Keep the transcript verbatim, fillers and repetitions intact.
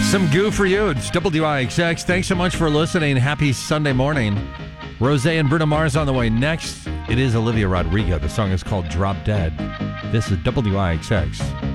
Some goo for you. It's W I X X. Thanks so much for listening. Happy Sunday morning. Rose and Bruno Mars on the way next. It is Olivia Rodrigo. The song is called Drop Dead. This is W I X X.